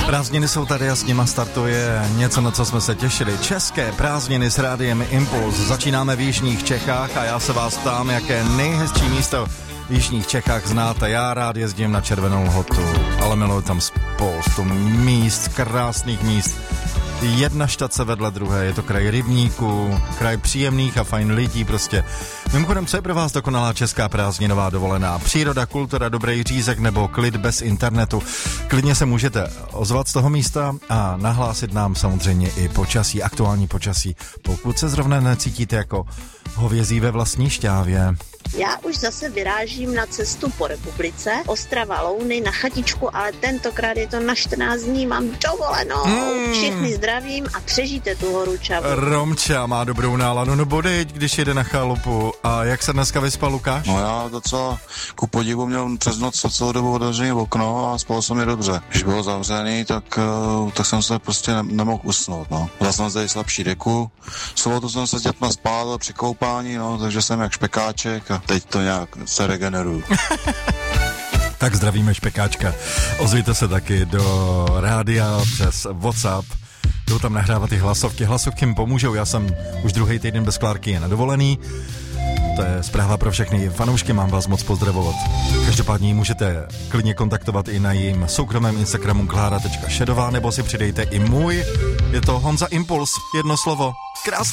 Prázdniny jsou tady a s nima startuje něco, na co jsme se těšili. České prázdniny s rádiem Impuls. Začínáme v jižních Čechách a já se vás ptám, jaké nejhezčí místo v jižních Čechách znáte. Já rád jezdím na Červenou Lhotu, ale miluji tam spoustu míst, krásných míst. Jedna štace vedle druhé, je to kraj rybníků, kraj příjemných a fajn lidí prostě. Mimochodem, co je pro vás dokonalá česká prázdninová dovolená? Příroda, kultura, dobrý řízek nebo klid bez internetu? Klidně se můžete ozvat z toho místa a nahlásit nám samozřejmě i počasí, aktuální počasí, pokud se zrovna necítíte jako hovězí ve vlastní šťávě. Já už zase vyrážím na cestu po republice, Ostrava, Louny, na chatičku, ale tentokrát je to na 14 dní, mám dovolenou. Všechny zdravím a přežijte tu horúčavu. Romča má dobrou náladu, no bodejť, když jede na chalupu. A jak se dneska vyspal Lukáš? No já docela ku podivu měl přes noc celou dobu otevřený okno a spal jsem mi dobře. Když bylo zavřený, tak jsem se prostě nemohl usnout, no. Dal jsem zde slabší deku, v sobotu jsem se s dětma spál při koupání, no, takže jsem jak špekáček a teď to nějak se regeneruju. Tak zdravíme špekáčka. Ozvěte se taky do rádia přes WhatsApp. Jdou tam nahrávat ty hlasovky. Hlasovky mi pomůžou, já jsem už druhý týden bez Klárky je na dovolený. To je zpráva pro všechny fanoušky, mám vás moc pozdravovat. Každopádně můžete klidně kontaktovat i na jejím soukromém Instagramu klára.šedová, nebo si přidejte i můj. Je to Honza Impuls, jedno slovo. Krásný